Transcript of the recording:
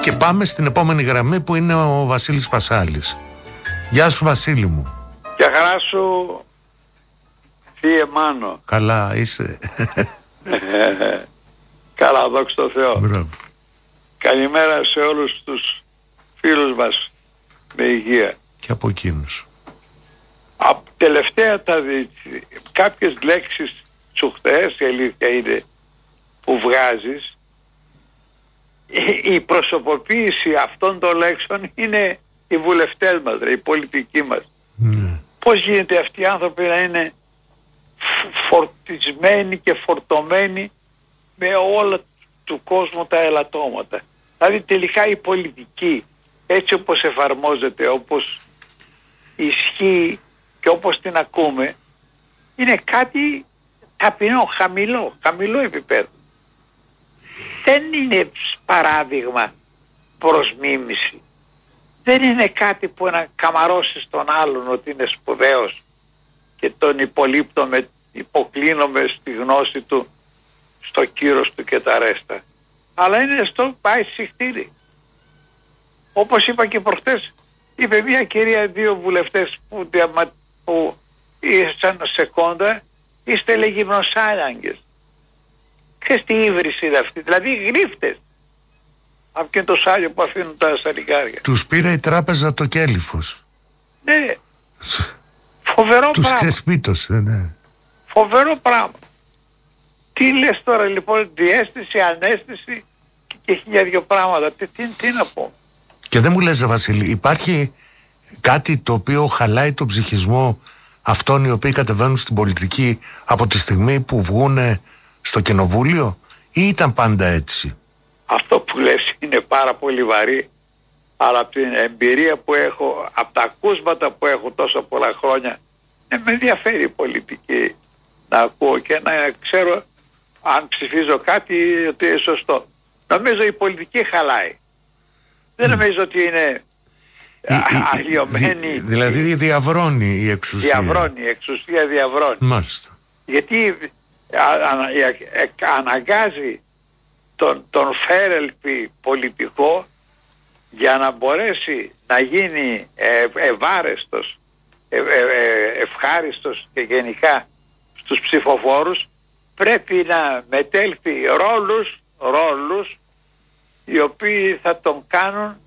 Και πάμε στην επόμενη γραμμή που είναι ο Βασίλης Πασάλης. Γεια σου Βασίλη μου. Γεια χαρά σου, Θεία Μάνο. Καλά είσαι? Καλά, δόξα τω Θεώ. Μπράβο. Καλημέρα σε όλους τους φίλους μας με υγεία. Και από εκείνους. Τελευταία κάποιες λέξεις τσουχτές, η αλήθεια είναι, που βγάζεις, η προσωποποίηση αυτών των λέξεων είναι οι βουλευτές μας, οι πολιτικοί μας. Πώς γίνεται αυτοί οι άνθρωποι να είναι φορτισμένοι και φορτωμένοι με όλα του κόσμου τα ελαττώματα? Δηλαδή τελικά η πολιτική, έτσι όπως εφαρμόζεται, όπως ισχύει και όπως την ακούμε, είναι κάτι ταπεινό, χαμηλό επίπεδο. Δεν είναι παράδειγμα προς μίμηση. Δεν είναι κάτι που να καμαρώσεις τον άλλον ότι είναι σπουδαίος και τον υποκλίνομαι στη γνώση του, στο κύρος του και τα ρέστα. Αλλά είναι στο πάει συχτήρι. Όπως είπα και προχτές, είπε μια κυρία, δύο βουλευτές που ήσαν σε κόντα, είστε λεγυμνοσάλιαγγες. Ξέρεις τι ύβριση είναι αυτή? Δηλαδή γλύφτες από και το σάλιο που αφήνουν τα σαλικάρια. Τους πήρε η τράπεζα το κέλυφος. Ναι. Φοβερό πράγμα. Τους ξεσπίτωσε, ναι. Φοβερό πράγμα. Τι λες τώρα λοιπόν? Διαίσθηση, αναίσθηση και χίλια δυο πράγματα. Τι να πω? Και δεν μου λες, Βασίλη, υπάρχει κάτι το οποίο χαλάει τον ψυχισμό αυτών οι οποίοι κατεβαίνουν στην πολιτική από τη στιγμή που βγούνε στο κοινοβούλιο, ή ήταν πάντα έτσι? Αυτό που λες είναι πάρα πολύ βαρύ, αλλά από την εμπειρία που έχω, από τα ακούσματα που έχω τόσα πολλά χρόνια, με ενδιαφέρει η πολιτική να ακούω και να ξέρω αν ψηφίζω κάτι ότι είναι σωστό. Νομίζω η πολιτική χαλάει. Δεν νομίζω ότι είναι αλλοιωμένη. Δηλαδή διαβρώνει η εξουσία. Η εξουσία διαβρώνει. Μάλιστα. Γιατί αναγκάζει τον φέρελπη πολιτικό για να μπορέσει να γίνει ευάρεστος, ευχάριστος και γενικά στους ψηφοφόρους, πρέπει να μετέλθει ρόλους οι οποίοι θα τον κάνουν